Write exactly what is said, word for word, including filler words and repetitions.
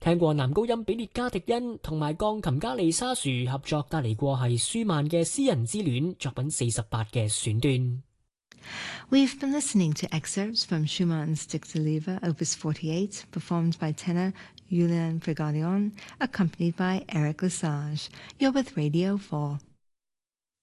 聽過男高音比列加迪恩同埋鋼琴家麗莎樹合作帶嚟過係舒曼嘅詩人之戀作品四十八嘅選段。 We've been listening to excerpts from Schumann's Dictaliebe, Opus forty-eight, performed by tenor Julian Frigalion, accompanied by Eric Lesage. You're with Radio four.